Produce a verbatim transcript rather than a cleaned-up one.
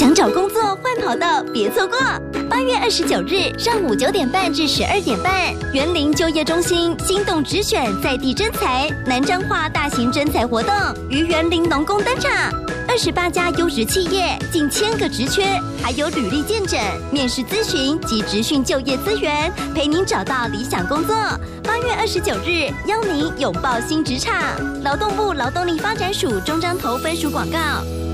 想找工作换跑道，别错过。八月二十九日上午九点半至十二点半，园林就业中心心动直选在地征才南彰化大型征才活动于园林农工登场。二十八家优质企业，近千个职缺，还有履历见证、面试咨询及职训就业资源，陪您找到理想工作。八月二十九日，邀您拥抱新职场。劳动部劳动力发展署中彰投分署广告。